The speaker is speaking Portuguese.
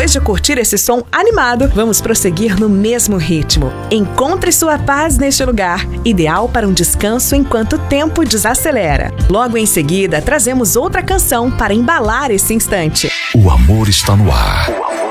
Depois de curtir esse som animado, vamos prosseguir no mesmo ritmo. Encontre sua paz neste lugar, ideal para um descanso enquanto o tempo desacelera. Logo em seguida, trazemos outra canção para embalar esse instante. O amor está no ar.